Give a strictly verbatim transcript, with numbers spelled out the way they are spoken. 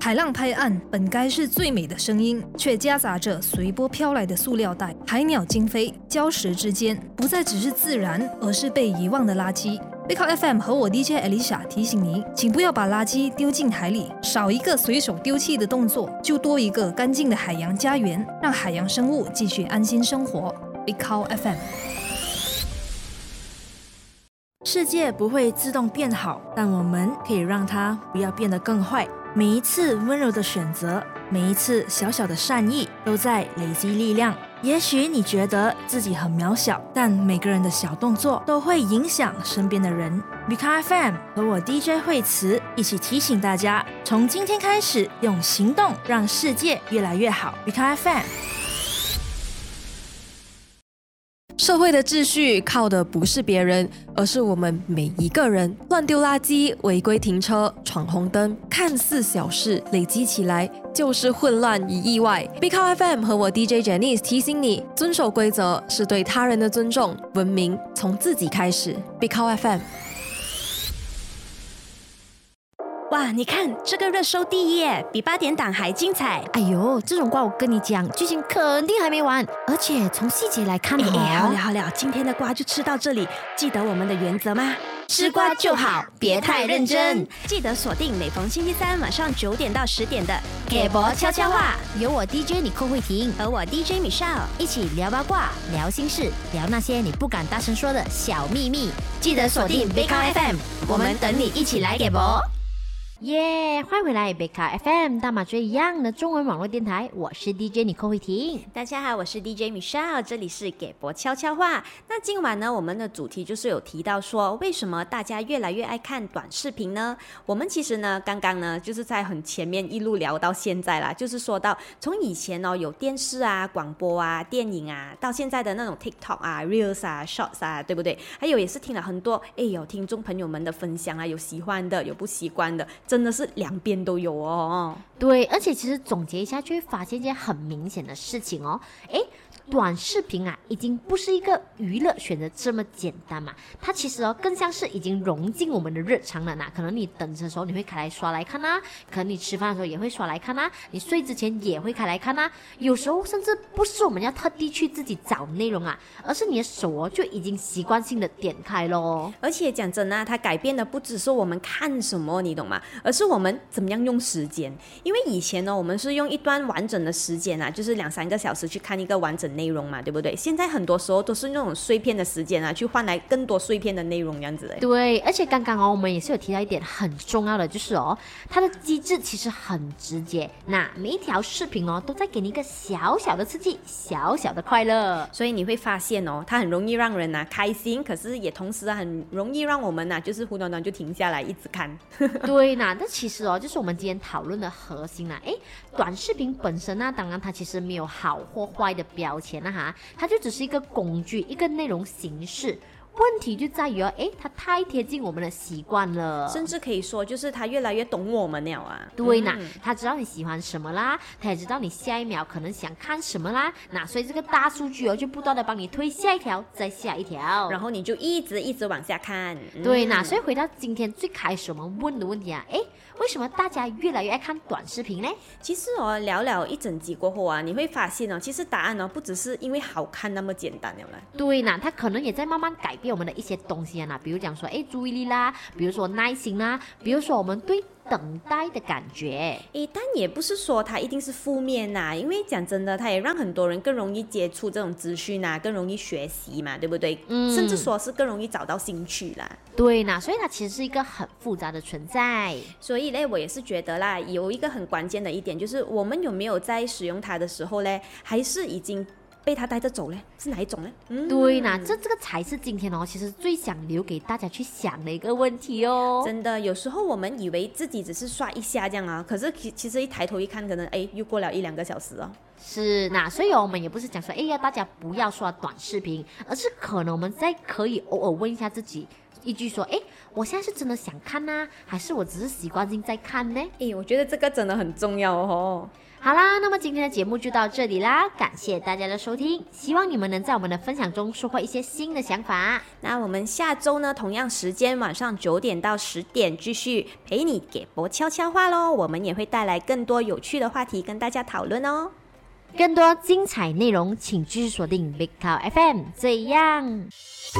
海浪拍岸本该是最美的声音，却夹杂着随波飘来的塑料袋、海鸟惊飞，礁石之间不再只是自然，而是被遗忘的垃圾。背靠 F M 和我 D J Alicia 提醒你，请不要把垃圾丢进海里，少一个随手丢弃的动作，就多一个干净的海洋家园，让海洋生物继续安心生活。背靠 F M。 世界不会自动变好，但我们可以让它不要变得更坏。每一次温柔的选择，每一次小小的善意，都在累积力量。也许你觉得自己很渺小，但每个人的小动作都会影响身边的人。B K F M 和我 D J 惠慈一起提醒大家，从今天开始，用行动让世界越来越好。B K F M。 社会的秩序靠的不是别人，而是我们每一个人。乱丢垃圾、违规停车、闯红灯，看似小事，累积起来就是混乱与意外。B K F M 和我 D J Janice 提醒你，遵守规则是对他人的尊重，文明从自己开始。B K F M。 哇，你看这个热搜第一耶，比八点档还精彩。 哎呦，这种瓜我跟你讲，剧情肯定还没完，而且从细节来看哦。 哎，好了好了，今天的瓜就吃到这里。记得我们的原则吗？吃瓜就好，别太认真。记得锁定每逢星期三晚上九点到十点的给博悄悄话， 有我 D J 你寇慧婷和我 D J Michelle 一起聊八卦、聊心事、聊那些你不敢大声说的小秘密。 记得锁定 B K F M， 我们等你一起来给博。 耶、yeah, 欢迎回来 B K F M 大马最一样的中文网络电台，我是 D J 你寇慧婷。 大家好，我是 D J Michelle， 这里是给博悄悄话。那今晚呢，我们的主题就是有提到说，为什么大家越来越爱看短视频呢？我们其实呢，刚刚呢，就是在很前面一路聊到现在啦，就是说到从以前哦，有电视啊、广播啊、电影啊，到现在的那种 TikTok 啊、Reels 啊、Shorts 啊，对不对？还有也是听了很多，哎，有听众朋友们的分享啊，有喜欢的，有不习惯的。真的是两边都有哦。 对，而且其实总结一下就会发现一件很明显的事情哦。诶，短视频啊已经不是一个娱乐选择这么简单嘛，它其实哦更像是已经融进我们的日常了呢。可能你等着的时候你会开来刷来看啊，可能你吃饭的时候也会刷来看啊，你睡之前也会开来看啊。有时候甚至不是我们要特地去自己找内容啊，而是你的手哦就已经习惯性的点开咯。 而且讲真啊，它改变的不只是我们看什么，你懂吗？而是我们怎么样用时间。因为以前呢，我们是用一段完整的时间啊，就是两三个小时去看一个完整内容嘛，对不对？现在很多时候都是那种碎片的时间啊，去换来更多碎片的内容这样子的。 对，而且刚刚哦，我们也是有提到一点很重要的，就是哦，它的机制其实很直接。那每一条视频哦，都在给你一个小小的刺激，小小的快乐。 所以你会发现哦，它很容易让人啊开心，可是也同时啊很容易让我们啊就是忽短短就停下来一直看。 对呐，那其实哦，就是我们今天讨论的核心啦。诶，短视频本身呢，当然它其实没有好或坏的标签啊哈，它就只是一个工具，一个内容形式。问题就在于哦，诶，它太贴近我们的习惯了， 甚至可以说就是它越来越懂我们了啊。 对呐、嗯，它知道你喜欢什么啦，它也知道你下一秒可能想看什么啦。那所以这个大数据哦，就不断的帮你推下一条，再下一条， 然后你就一直一直往下看。 嗯、对呐，所以回到今天最开始我们问的问题啊，诶，为什么大家越来越爱看短视频呢？ 其实哦，聊聊一整集过后啊，你会发现哦，其实答案哦，不只是因为好看那么简单了啦。 对呐，它可能也在慢慢改变我们的一些东西啊，比如讲说，哎，注意力啦，比如说耐心啦，比如说我们对等待的感觉。 诶，但也不是说它一定是负面呐、啊，因为讲真的，它也让很多人更容易接触这种资讯啊，更容易学习嘛，对不对？嗯，甚至说是更容易找到兴趣啦。 对呐，所以它其实是一个很复杂的存在。 所以呢，我也是觉得啦，有一个很关键的一点就是，我们有没有在使用它的时候呢，还是已经被他带着走呢？是哪一种呢？ 嗯，对呐，这这个才是今天哦，其实最想留给大家去想的一个问题哦。 真的，有时候我们以为自己只是刷一下这样啊，可是其其实一抬头一看，可能哎又过了一两个小时哦。 是，那所以、哦、我们也不是讲说，哎呀，大家不要刷短视频，而是可能我们在可以偶尔问一下自己一句说，哎，我现在是真的想看呢、啊，还是我只是习惯性在看呢？ 哎，我觉得这个真的很重要哦。 好啦，那么今天的节目就到这里啦，感谢大家的收听，希望你们能在我们的分享中收获一些新的想法。 那我们下周呢，同样时间晚上九点到十点，继续陪你给博悄悄话咯。我们也会带来更多有趣的话题跟大家讨论哦。 更多精彩内容，请继续锁定 Big Cow F M。这样。